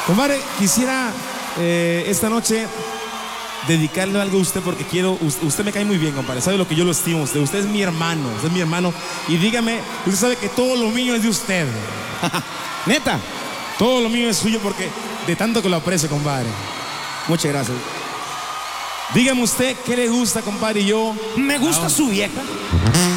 Compadre, quisiera esta noche dedicarle algo a usted porque quiero, usted me cae muy bien, compadre, sabe lo que yo lo estimo a usted, usted es mi hermano, y dígame, usted sabe que todo lo mío es de usted. Neta, todo lo mío es suyo porque de tanto que lo aprecio, compadre. muchas gracias. Dígame usted qué le gusta, compadre, y yo... Me gusta su vieja.